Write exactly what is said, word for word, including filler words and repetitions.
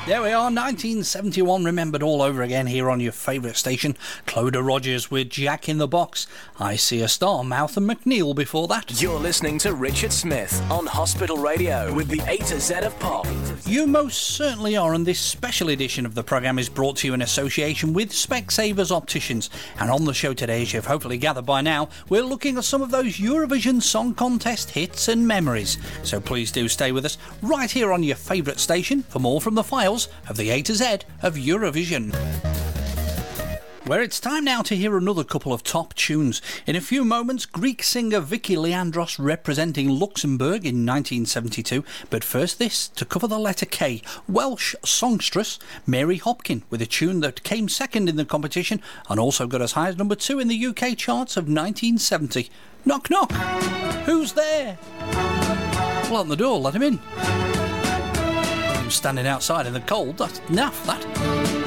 There we are, nineteen seventy-one remembered all over again here on your favourite station. Clodagh Rogers with Jack in the Box. I See a Star, Mouth and McNeil before that. You're listening to Richard Smith on Hospital Radio with the A to Z of Pop. You most certainly are, and this special edition of the programme is brought to you in association with Specsavers Opticians. And on the show today, as you've hopefully gathered by now, we're looking at some of those Eurovision Song Contest hits and memories. So please do stay with us right here on your favourite station for more from the files of the A to Z of Eurovision. Where it's time now to hear another couple of top tunes. In a few moments, Greek singer Vicky Leandros representing Luxembourg in nineteen seventy-two. But first this, to cover the letter K, Welsh songstress Mary Hopkin with a tune that came second in the competition and also got as high as number two in the U K charts of nineteen seventy. Knock knock! Who's there? Well, open the door, let him in. Standing outside in the cold, that's naff, that.